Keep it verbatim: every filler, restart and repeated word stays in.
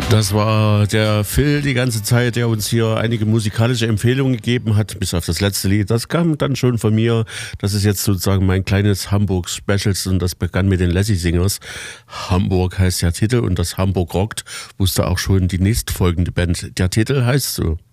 Das war der Phil die ganze Zeit, der uns hier einige musikalische Empfehlungen gegeben hat, bis auf das letzte Lied. Das kam dann schon von mir. Das ist jetzt sozusagen mein kleines Hamburg-Specials und das begann mit den Lassie Singers. Hamburg heißt der Titel und das Hamburg rockt, wusste auch schon die nächstfolgende Band. Der Titel heißt so.